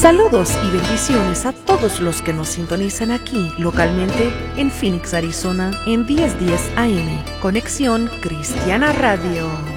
Saludos y bendiciones a todos los que nos sintonizan aquí localmente en Phoenix, Arizona, en 1010 AM. Conexión Cristiana Radio.